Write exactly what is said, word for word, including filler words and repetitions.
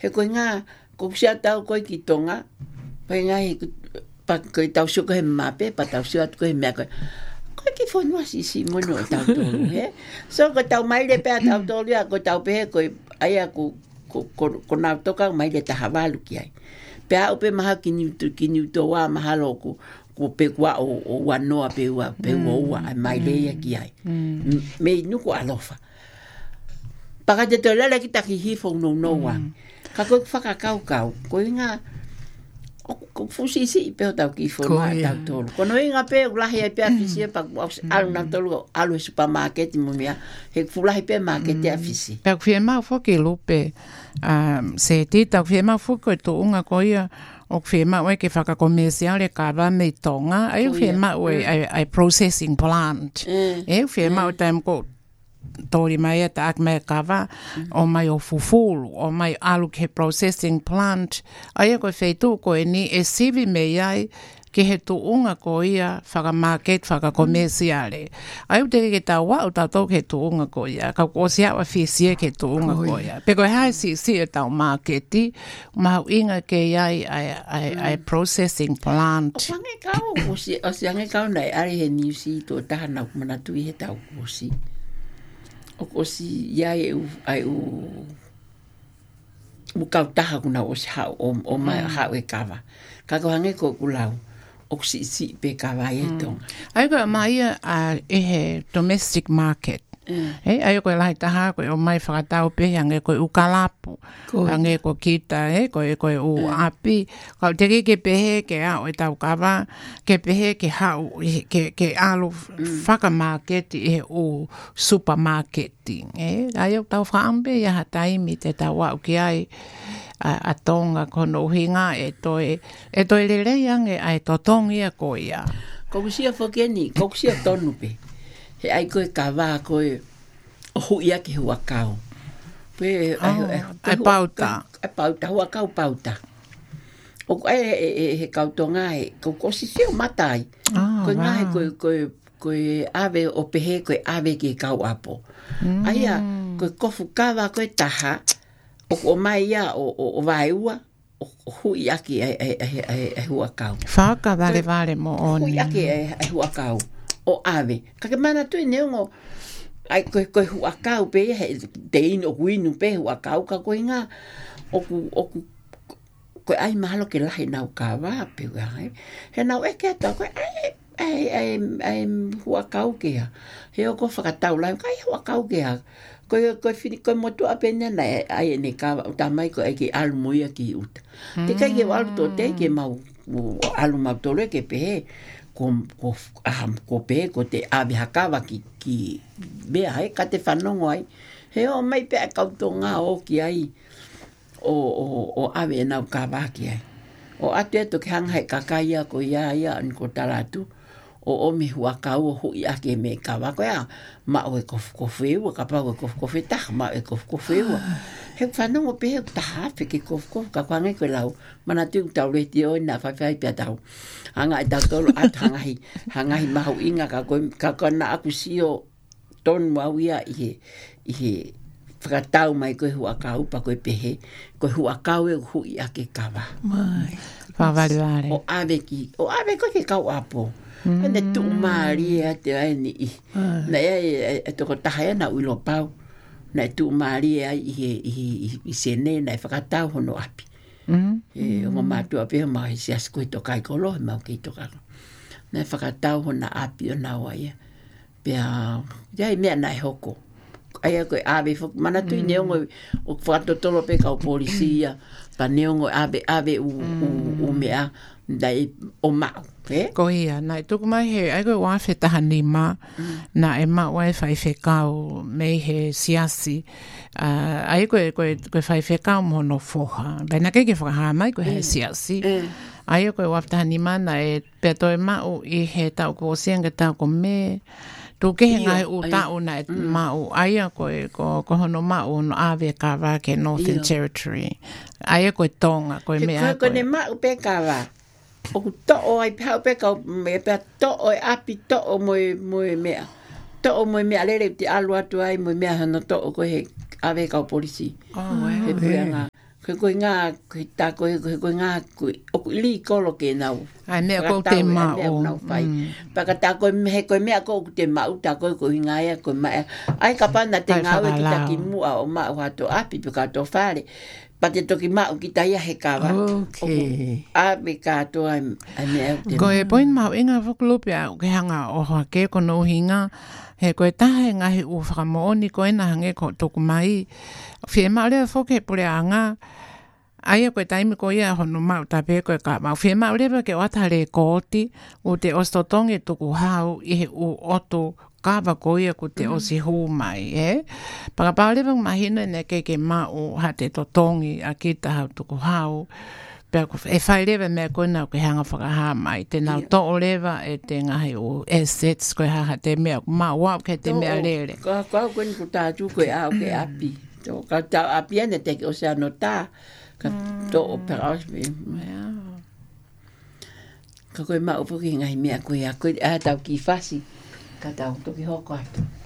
he koe ngā, ko sia tau koe ki tonga, koe ngā he, pa koe tau sio koe mape, pa tau sio atu koe mea koe, koe ki whanua si si mono o tau tolu, he? So koe tau maile pēr tau tolu ya, koe tau pehe koe, aia ko, ko, ko, ko nau toka maile taha walu ki ai. Pēr upe maha ki niuto, ki niuto wā mahalo ko, ko pe kua o, o wanoa pe ua, pe ua ua, ai maile ia ki ai. Me nuku alofa. Paka te tō lele ki taki hifo no no wang. Ka koe whakakau kau, koe ngā, ko fusi si pe o tau ki whanua tau tolu. Kono i ngā pe ulahi ai pe afisi, pa alu nau tolu alu e supermarket mo mea, he fulahi pe market e afisi. Pea kuwhia mau whoki lupe, se te tau kuwhia mau whoki tō unga koia, o kuwhia mau e ke whakakomersiale ka wa me tonga, ai kuwhia mau e ai processing plant. E kuwhia mau taim ko tori mai e taak mai kawa, o mai o fufulu, o mai alu ke processing plant, ai koe wheitu koe ni e sivi mei ai, ke he tu unga ko ia whakamarket, whakakomersiale. Ai te ke tau wau tau tau ke tu unga ko ia, ka ko si awa whisia ke tu unga ko ia. Pe koe hai si si e tau marketi, mahu inga ke ai ai, ai, ai processing plant. O whange kau, o si, o si ange kau nei, ari he niusi tō taha nau manatu i he tau o si. O ko si iai e u, ai u, u kau taha kuna o si hau, o, o mai mm. hau e kawa. Ka ko hange ko kulau, o si si pe kawa e tonga. Mm. Ai koe mai a e he domestic market. Mm. Hey, ai koe lahi taha koe o mai whakatau pe hange koe ukalapu. Hange koe kita, he, koe koe u mm. api. Kau te ke pehe ke au e tau kawa, ke pehe ke hau, ke, ke alu mm. whakamarket e u supermarketing. Hey, ai o tau whaambe ia hataimi te tau wau ki ai a, a tonga kono hinga e toi, e toi lele yange ai to tongia ko ia. Kou sia whakeni, kou sia tonu pe. He ai koe kawa koe o hui ake hua kau. Pe, oh, ai, ai, ai pauta. Ai pauta, hua kau pauta. O koe e, e, he kautonga e, kou kosi seo matai. Oh, koe wow. ngahe koe, koe, koe ave o pehe koe ave ke kau apo. Mm. Aia, koe kofu kawa koe taha, o, o mai ia o, o, o vaiua, o, o hui ake ai, ai, ai, ai, ai hua kau. Whaka vale vale mo oni. Hui ake ai, ai hua kau. O ave. Kake mana tui neongo, ai koe koe hua kau pe, he te ino kuinu pe hua kau, ka koe ngā, oku, oku, koe ai mahalo ke lahi nau kawa pe ua, he. He nau eke ato, koe ai, ai, ai, ai hua kau kea. He o ko whakatau lai, kai hua kau kea. Koe, koe whini, koe motu ape nena, ai ene kawa, o tamai koe ai ke alu moia ki uta. Mm. Te kai ke walu tō te, ke mau, alu mau tōre ke pehe, ko ko aham ko pe ko te ave hakawa ki ki bea hai ka te whanongo ai he o mai pe ka tonga o ki ai o o o ave na ka ba ki ai o ate to ki hang hai ka kaia ko ia ia an ko talatu o o mi hua ka o hu ia ke me ka ba ko ya ma o ko ko feu ka pa ko ko feta ma e ko ko feu he whanongo pe ta ha pe ki ko ko ka kwange ko lau mana tu tau le ti o na fa fa pe tau anga e tātolo at hangahi, hangahi mahu inga ka koe, ka koe na aku sio tonu au ia i he, i he whakatau mai koe hua kau pa koe pehe, koe hua kau e hui ake kawa. Mai, whawari ware. O ave ki, o ave koe ke kau apo. Mm. Ane tu maari e te aini i. Na ea e toko taha e na uilo pau. Na tu maari e i he, i sene na e whakatau hono api. Mm. E o mamatu ape ma i se asko to kai kolo ma ki to ka. Na whakatau hona api o na waia. Pea ia me na hoko. Ai ko ave fo mana tu neongo o fato tolo pe ka polisia pa neongo ave ave u u u mea dai o ma. Eh? Ko ia, na i tuku mai he, ai koe wafe taha ni ma, mm. na e ma wai whai whekau mei he siasi, uh, ai koe, koe, koe whai whekau mono foha, bai na kei ke whakaha mai koe he siasi, mm. ai koe wafe taha ni ma, na e peto e mau i he tau ko sianga tau ko me, tu ke he ngai u tau na e mm. mau, ai koe ko, ko hono mau no ave kawa ke Northern Iyo. Territory, ai koe tonga, koe mea koe. Koe ne mau pe kawa. O to o ai pau pe ka me pe to o api to o mo mo mea to o mo mea lele te alu atu ai mo mea no to o ko he ave ka polisi oh wow he puanga Koe koe ngā, koe tā koe koe koe ngā, koe oku ili kolo ke nau. Ai mea ko te mau. Paka tā koe he koe mea ko te mau, tā koe koe ngāia koe mai. Ai ka pana te ngau e ki taki mua o mau hato api, pe kato whare. Pa te toki mau ki taia he kawa. Okay. Ape kato ai mea te mau. Ko e poin mau inga whakulupi au ke hanga o hoa ke kono hinga. He koe tahe ngahi u whakamooni koe na hange ko toku mai. Whie mau lea whoke pule a ngā. Aia koe taimi koe ia hono mau tape koe ka mau. Whie mau lea ke wata le kōti o te ostotongi tuku hau i he u oto kawa koe ia ko te osi hū mai. Eh? Pakapau lea mahina ne ke ke mau ha te totongi a kita hau tuku hau. E whai lewa mea koe nau ke hanga whakaha mai. Te nau to o lewa e te ngahi o assets koe haha te mea. Ma wau ke te mea lere. Ka kau koe ni ku tātu koe au ke api. Ka tau api ane te ke o se ano tā. Ka to o pera osme. Ka koe ma upo ki ngahi mea koe a koe a tau ki whasi. Ka tau toki hoko atu.